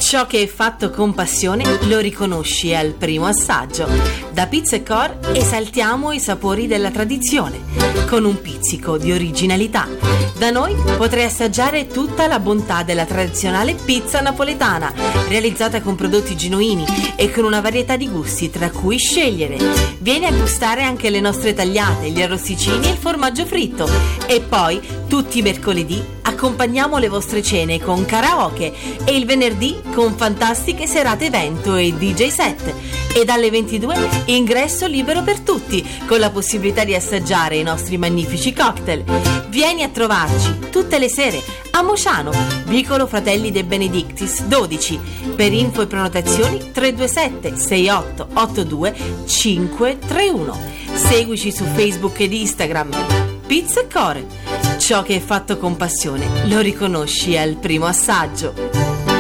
Ciò che è fatto con passione lo riconosci al primo assaggio. Da Pizza & Core esaltiamo i sapori della tradizione, con un pizzico di originalità. Da noi potrai assaggiare tutta la bontà della tradizionale pizza napoletana, realizzata con prodotti genuini e con una varietà di gusti tra cui scegliere. Vieni a gustare anche le nostre tagliate, gli arrosticini e il formaggio fritto. E poi, tutti i mercoledì, accompagniamo le vostre cene con karaoke e il venerdì con fantastiche serate evento e DJ set. E dalle 22 ingresso libero per tutti, con la possibilità di assaggiare i nostri magnifici cocktail. Vieni a trovarci tutte le sere a Mociano, vicolo Fratelli De Benedictis 12. Per info e prenotazioni 327 6882 531. Seguici su Facebook ed Instagram. Pizza & Core. Ciò che è fatto con passione lo riconosci al primo assaggio.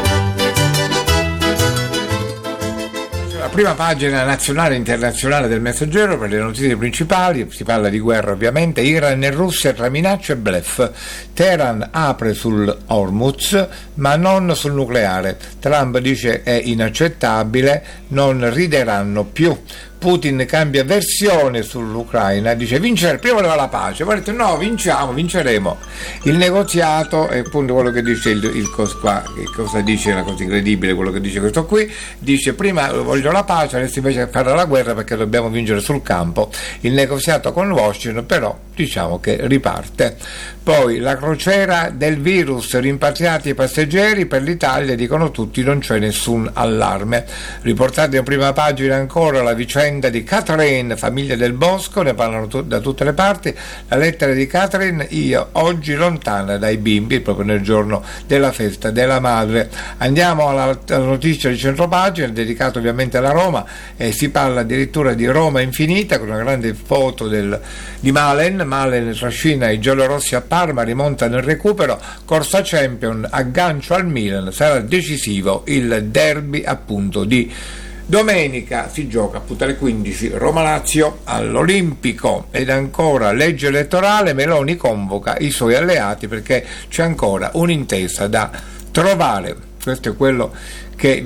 La prima pagina nazionale e internazionale del Messaggero per le notizie principali. Si parla di guerra ovviamente, Iran e Russia tra minacce e bluff. Teheran apre sul Hormuz ma non sul nucleare. Trump dice è inaccettabile, non rideranno più. Putin cambia versione sull'Ucraina, dice vincere, prima voleva la pace, poi ha detto no, vinceremo. Il negoziato è appunto quello che dice il qua, che cosa dice, una cosa incredibile quello che dice questo qui, dice prima voglio la pace, adesso invece fare la guerra perché dobbiamo vincere sul campo. Il negoziato con Washington però diciamo che riparte. Poi la crociera del virus, rimpatriati i passeggeri, per l'Italia dicono tutti non c'è nessun allarme. Riportate in prima pagina ancora la vicenda di Catherine, famiglia del Bosco, ne parlano da tutte le parti. La lettera di Catherine: io oggi lontana dai bimbi, proprio nel giorno della festa della madre. Andiamo alla notizia di centropagina, dedicato ovviamente alla Roma, si parla addirittura di Roma infinita, con una grande foto di Malen trascina i giallorossi a Parma, rimonta nel recupero, Corsa Champion, aggancio al Milan, sarà decisivo il derby appunto di domenica. Si gioca appunto alle 15 Roma-Lazio all'Olimpico. Ed ancora legge elettorale, Meloni convoca i suoi alleati perché c'è ancora un'intesa da trovare. Questo è quello che